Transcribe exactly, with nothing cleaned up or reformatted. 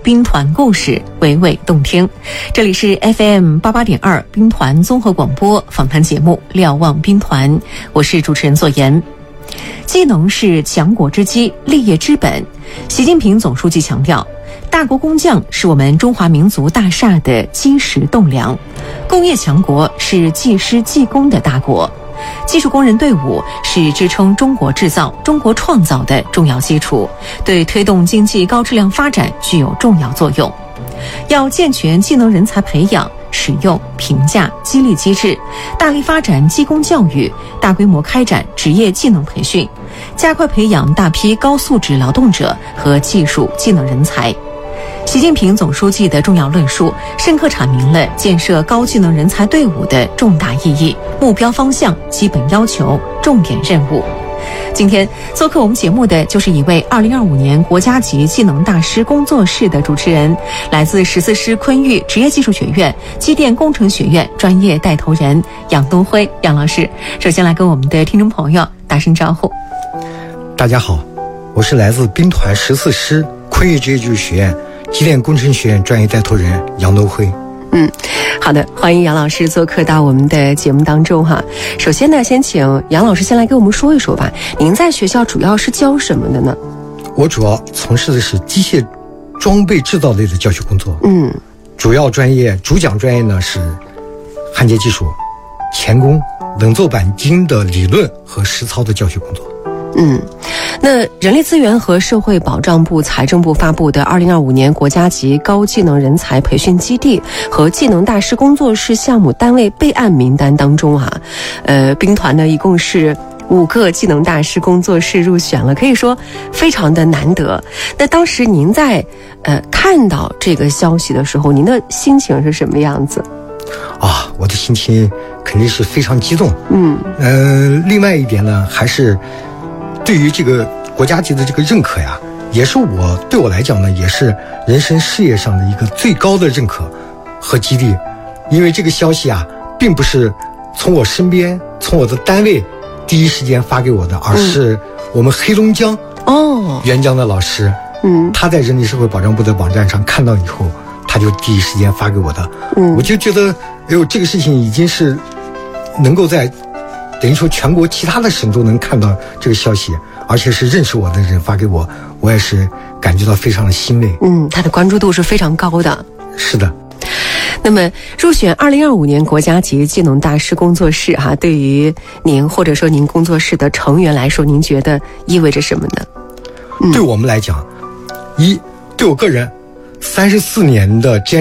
兵团故事，娓娓动听。这里是 F M 八八点二兵团综合广播访谈节目《瞭望兵团》，我是主持人左岩。技能是强国之基，立业之本。习近平总书记强调，大国工匠是我们中华民族大厦的基石栋梁，工业强国是技师技工的大国。技术工人队伍是支撑中国制造、中国创造的重要基础，对推动经济高质量发展具有重要作用。要健全技能人才培养、使用、评价、激励机制，大力发展技工教育，大规模开展职业技能培训，加快培养大批高素质劳动者和技术技能人才。习近平总书记的重要论述，深刻阐明了建设高技能人才队伍的重大意义、目标方向、基本要求、重点任务。今天做客我们节目的就是一位二零二五年国家级技能大师工作室的主持人，来自十四师昆玉职业技术学院机电工程学院专业带头人杨东辉杨老师。首先来跟我们的听众朋友打声招呼。 大家好，我是来自兵团十四师昆玉职业技术学院机电工程学院专业带头人杨东辉。 嗯，好的，欢迎杨老师做客到我们的节目当中哈。首先呢，先请杨老师先来给我们说一说吧，您在学校主要是教什么的呢？ 我主要从事的是机械装备制造类的教学工作。嗯，主要专业主讲专业呢是焊接技术、钳工、冷奏钣金的理论和实操的教学工作。 嗯，那人力资源和社会保障部、财政部发布的二零二五年国家级高技能人才培训基地和技能大师工作室项目单位备案名单当中啊，呃，兵团呢一共是五个技能大师工作室入选了，可以说非常的难得。那当时您在呃看到这个消息的时候，您的心情是什么样子？ 啊，我的心情肯定是非常激动。嗯，呃，另外一点呢，还是对于这个国家级的这个认可呀，也是我对我来讲呢，也是人生事业上的一个最高的认可和激励。因为这个消息啊，并不是从我身边、从我的单位第一时间发给我的，而是我们黑龙江哦援疆的老师，嗯，他在人力社会保障部的网站上看到以后，他就第一时间发给我的。嗯，我就觉得，哎呦，这个事情已经是能够在等于说全国其他的省都能看到这个消息，而且是认识我的人发给我，我也是感觉到非常的欣慰。 嗯，他的关注度是非常高的。 是的。 那么入选二零二五年国家级技能大师工作室哈，对于您或者说您工作室的成员来说，您觉得意味着什么呢？ 嗯、对我们来讲，一对我个人三十四年的坚